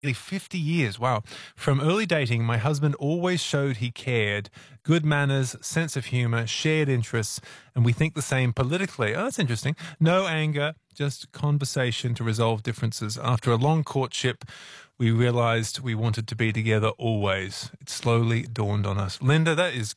Nearly 50 years. Wow. From early dating, my husband always showed he cared. Good manners, sense of humor, shared interests, and we think the same politically. Oh, that's interesting. No anger, just conversation to resolve differences. After a long courtship, we realized we wanted to be together always. It slowly dawned on us. Linda, that is